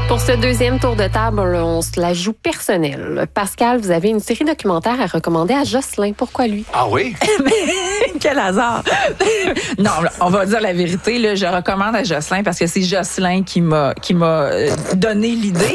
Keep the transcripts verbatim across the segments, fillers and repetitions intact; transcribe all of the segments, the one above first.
Pour ce deuxième tour de table, on se la joue personnelle. Pascal, vous avez une série documentaire à recommander à Jocelyn. Pourquoi lui? Ah oui? Quel hasard! Non, on va dire la vérité. Là, je recommande à Jocelyn parce que c'est Jocelyn qui m'a qui m'a donné l'idée.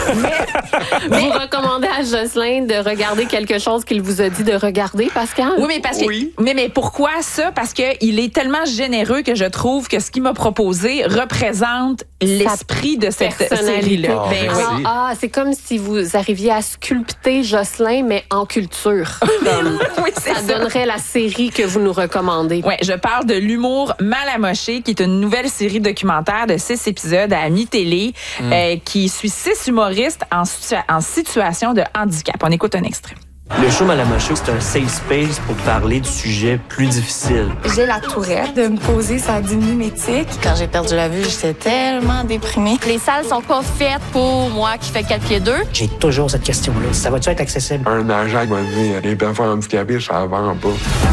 Mais, vous recommandez à Jocelyn de regarder quelque chose qu'il vous a dit de regarder, Pascal? Oui, mais parce que, oui. mais, mais pourquoi ça? Parce qu'il est tellement généreux que je trouve que ce qu'il m'a proposé représente l'esprit de cette série-là. Oh, ben, oui. Ah, c'est comme si vous arriviez à sculpter Jocelyn, mais en culture. Comme, oui, c'est ça, ça donnerait la série que vous nous recommandez. Oui, je parle de l'humour mal amoché, qui est une nouvelle série documentaire de six épisodes à Mi-Télé, mm. euh, qui suit six humoristes en, situa- en situation de handicap. On écoute un extrait. Le show Mal amoché, c'est un safe space pour parler du sujet plus difficile. J'ai la tourette. De me poser, ça diminue mes tics. Quand j'ai perdu la vue, j'étais tellement déprimée. Les salles sont pas faites pour moi qui fais quatre pieds deux. J'ai toujours cette question-là. Ça va-tu être accessible? Un agent qui m'a dit les personnes handicapées, ça ne vend pas.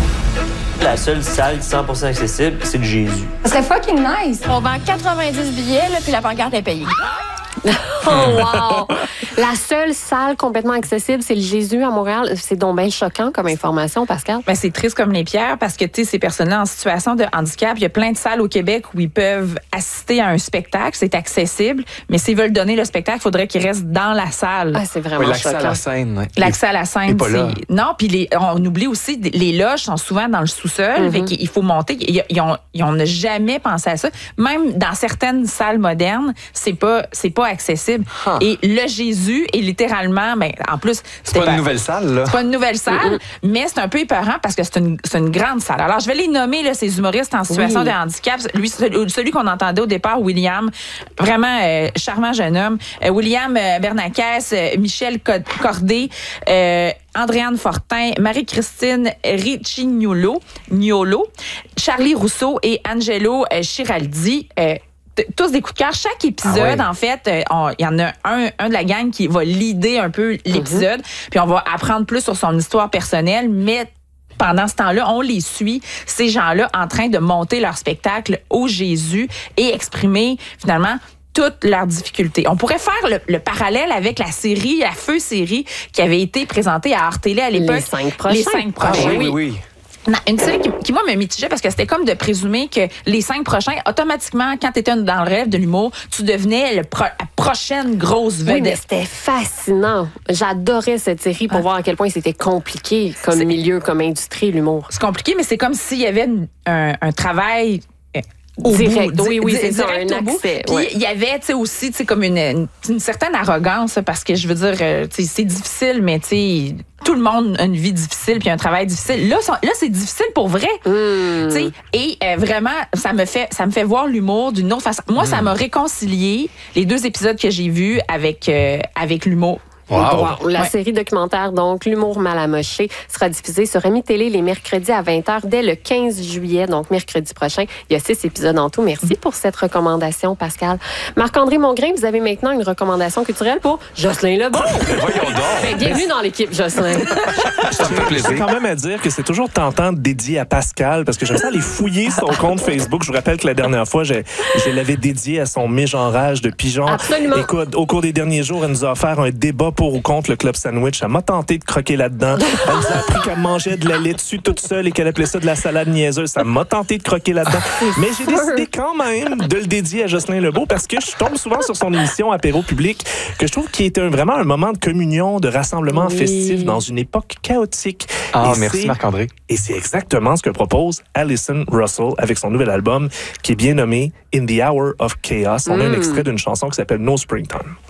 La seule salle cent pour cent accessible, c'est le Jésus. C'est fucking nice. On vend quatre-vingt-dix billets, là, puis la pancarte est payée. Oh, wow! La seule salle complètement accessible, c'est le Jésus à Montréal. C'est donc bien choquant comme information, Pascal. Ben, c'est triste comme les pierres parce que, tu sais, ces personnes-là en situation de handicap, il y a plein de salles au Québec où ils peuvent assister à un spectacle. C'est accessible, mais s'ils veulent donner le spectacle, il faudrait qu'ils restent dans la salle. Ah, c'est vraiment Oui, l'accès choquant. à la scène. Ouais. L'accès à la scène, pas là. c'est... Non, puis les... on oublie aussi, les loges sont souvent dans le sous-sol, Mm-hmm. fait qu'il faut monter. Ils, ils ont, ils ont jamais pensé à ça. Même dans certaines salles modernes, c'est pas, c'est pas accessible. Huh. Et le Jésus est littéralement, ben, en plus... C'est pas une nouvelle salle, là. C'est pas une nouvelle salle, mm-hmm. mais c'est un peu épeurant parce que c'est une, c'est une grande salle. Alors, je vais les nommer, là, ces humoristes en situation oui. de handicap. Lui, celui qu'on entendait au départ, William, vraiment euh, charmant jeune homme. Euh, William euh, Bernacès, euh, Michel Corday, euh, Andréane Fortin, Marie-Christine Riccignolo, Niolo, Charlie Rousseau et Angelo euh, Chiraldi. Euh, tous des coups de cœur. Chaque épisode, ah ouais. en fait, il y en a un, un de la gang qui va leader un peu l'épisode, mm-hmm. puis on va apprendre plus sur son histoire personnelle, mais pendant ce temps-là, on les suit, ces gens-là, en train de monter leur spectacle au Jésus et exprimer, finalement, toutes leurs difficultés. On pourrait faire le, le parallèle avec la série, la Feu série, qui avait été présentée à Arte-Télé à l'époque. Les cinq prochains. Les cinq prochains, ah, oui, oui, oui. Non, une série qui, qui moi, me mitigait parce que c'était comme de présumer que les cinq prochains, automatiquement, quand tu étais dans le rêve de l'humour, tu devenais le pro, la prochaine grosse vedette. Oui, mais c'était fascinant. J'adorais cette série pour ah. voir à quel point c'était compliqué comme c'est... milieu, comme industrie, l'humour. C'est compliqué, mais c'est comme s'il y avait une, un, un travail... Au direct, bout, oui, oui, di- c'est ça, un au bout. accès. Puis il ouais. y avait, tu sais, aussi, tu sais, comme une, une, une certaine arrogance, parce que je veux dire, euh, tu sais, c'est difficile, mais tu sais, tout le monde a une vie difficile puis un travail difficile. Là, là c'est difficile pour vrai, mm. tu sais. Et euh, vraiment, ça me fait, ça me fait voir l'humour d'une autre façon. Moi, mm. ça m'a réconcilié les deux épisodes que j'ai vus avec euh, avec l'humour. Wow. Wow. La ouais. série documentaire, donc, L'humour mal amoché, sera diffusée sur Mi-Télé les mercredis à vingt heures dès le quinze juillet, donc mercredi prochain. Il y a six épisodes en tout. Merci pour cette recommandation, Pascal. Marc-André Mongrain, vous avez maintenant une recommandation culturelle pour Jocelyn Lebon. Voyons donc. Ben, bienvenue dans l'équipe, Jocelyn. Ça me fait plaisir. quand même à dire que c'est toujours tentant de dédier à Pascal parce que j'aime ça aller fouiller son compte Facebook. Je vous rappelle que la dernière fois, je, je l'avais dédié à son mégenrage de pigeons. Absolument. Écoute, au cours des derniers jours, elle nous a offert un débat pour ou contre le Club Sandwich. Elle m'a tenté de croquer là-dedans. Elle nous a appris qu'elle mangeait de la laitue toute seule et qu'elle appelait ça de la salade niaiseuse. Ça m'a tenté de croquer là-dedans. Mais j'ai décidé quand même de le dédier à Jocelyn Lebeau parce que je tombe souvent sur son émission Apéro Public que je trouve qui était vraiment un moment de communion, de rassemblement oui. festif dans une époque chaotique. Ah, et merci Marc-André. Et c'est exactement ce que propose Alison Russell avec son nouvel album qui est bien nommé In the Hour of Chaos. On mm. a un extrait d'une chanson qui s'appelle No Springtime.